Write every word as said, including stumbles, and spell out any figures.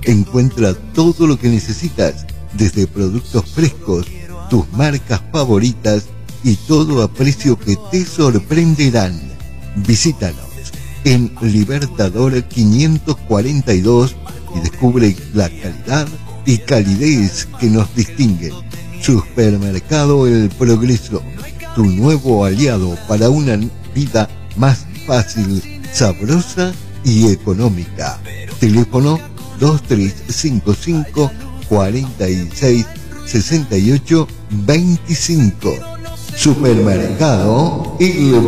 Encuentra todo lo que necesitas, desde productos frescos, tus marcas favoritas y todo a precio que te sorprenderán. Visítanos en Libertador quinientos cuarenta y dos y descubre la calidad y calidez que nos distinguen. Supermercado El Progreso, tu nuevo aliado para una vida más fácil, sabrosa y económica. Teléfono dos tres cinco cinco, cuatro seis, seis ocho dos cinco. Supermercado El